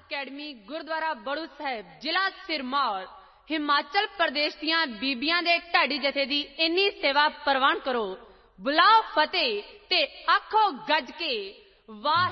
Academy Gurdwara Baru ਸਾਹਿਬ ਜ਼ਿਲ੍ਹਾ ਸਿਰਮੌਰ ਹਿਮਾਚਲ ਪ੍ਰਦੇਸ਼ ਦੀਆਂ ਬੀਬੀਆਂ ਦੇ ਢਾਡੀ ਜਥੇ ਦੀ ਇੰਨੀ ਸੇਵਾ ਪ੍ਰਵਾਨ ਕਰੋ। ਬੁਲਾਓ ਫਤਿਹ ਤੇ ਆਖੋ ਗੱਜ ਕੇ ਵਾਹਿਗੁਰੂ।